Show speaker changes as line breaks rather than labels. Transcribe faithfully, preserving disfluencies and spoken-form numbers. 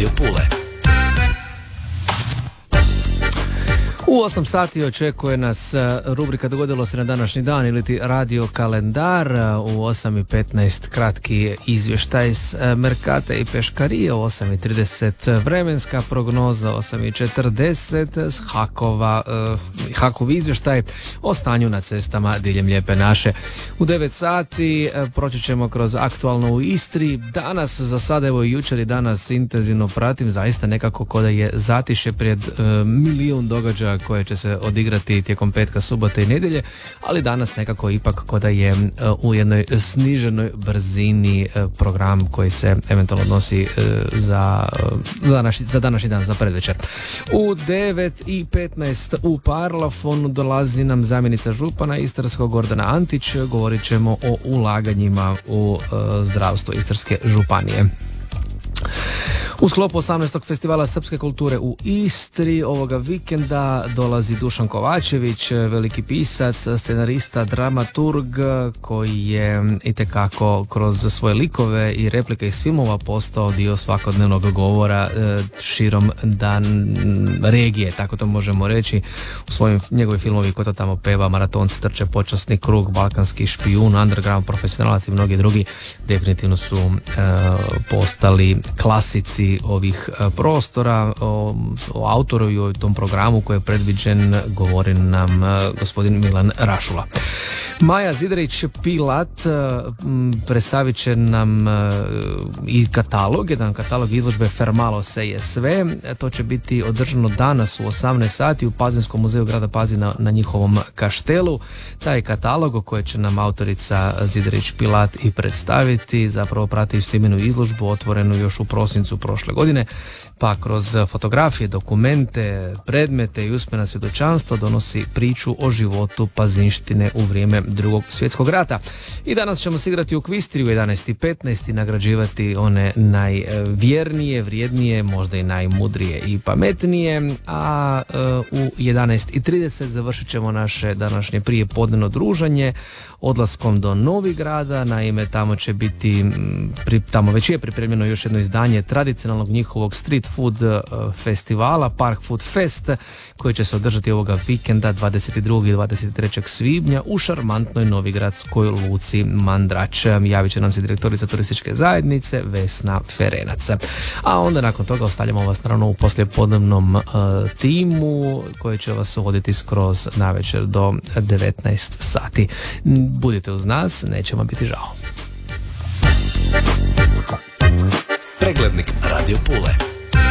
Radio Pule.
U osam sati očekuje nas rubrika Dogodilo se na današnji dan ili ti radio kalendar. U osam i petnaest kratki izvještaj s Merkate i Peškarije, u osam i trideset vremenska prognoza, osam i četrdeset s Hakova, uh, Hakov izvještaj o stanju na cestama diljem Lijepe naše. U devet sati uh, proći ćemo kroz aktualno u Istri. Danas, za sada, evo i jučer i danas intenzivno pratim, zaista nekako ko da je zatiše pred uh, milijun događaja koje će se odigrati tijekom petka, subote i nedjelje, ali danas nekako ipak ko da je u jednoj sniženoj brzini program koji se eventualno odnosi za, za, današnji, za današnji dan, za predvečer. U devet i petnaest u Parlafonu dolazi nam zamjenica župana Istarskog Gordana Antić, govorit ćemo o ulaganjima u zdravstvo Istarske županije. U sklopu osamnaestog festivala srpske kulture u Istri ovoga vikenda dolazi Dušan Kovačević, veliki pisac, scenarista, dramaturg koji je itekako kroz svoje likove i replike iz filmova postao dio svakodnevnog govora širom dan regije, tako to možemo reći. U svojim njegovi filmovi Ko to tamo peva, Maratonci trče, Počasni krug, Balkanski špijun, Underground, Profesionalac i mnogi drugi definitivno su uh, postali klasici ovih prostora. O, o autoru i o tom programu koji je predviđen govori nam gospodin Milan Rašula. Maja Zidarić Pilat predstavit će nam i katalog, jedan katalog izložbe Fermalo se je sve. To će biti održano danas u osamnaest sati u Pazinskom muzeju grada Pazina na njihovom kaštelu. Taj katalog o kojoj će nam autorica Zidarić Pilat i predstaviti zapravo prati istoimenu izložbu otvorenu još u prosincu prošle godine, pa kroz fotografije, dokumente, predmete i usmena svjedočanstva donosi priču o životu pazinštine u vrijeme Drugog svjetskog rata. I danas ćemo se igrati u Kvistri u jedanaest i petnaest i nagrađivati one najvjernije, vrijednije, možda i najmudrije i pametnije, a uh, u jedanaest i trideset završit ćemo naše današnje prijepodnevno druženje odlaskom do Novigrada. Naime, tamo će biti, pri, tamo već je pripremljeno još jedno izdanje tradicionalnog njihovog street food festivala, Park Food Fest, koji će se održati ovoga vikenda dvadeset drugog i dvadeset trećeg svibnja u šarmantnoj novigradskoj luci Mandrač. Javit će nam se direktorica turističke zajednice Vesna Ferenac. A onda nakon toga ostavljamo vas naravno u poslijepodnevnom uh, timu koji će vas voditi skroz navečer do devetnaest sati. Budite uz nas, neće vam biti žao.
Preglednik Radio Pule.